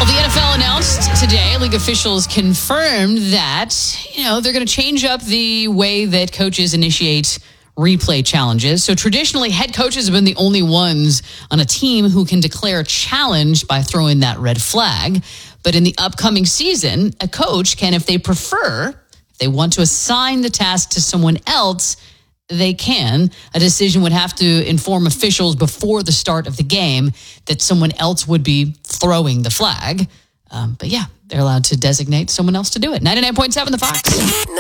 Well, the NFL announced today, league officials confirmed that, they're going to change up the way that coaches initiate replay challenges. So traditionally, head coaches have been the only ones on a team who can declare a challenge by throwing that red flag. But in the upcoming season, a coach can, if they prefer, if they want to assign the task to someone else, they can. A decision would have to inform officials before the start of the game that someone else would be throwing the flag. But yeah, they're allowed to designate someone else to do it. 99.7 The Fox.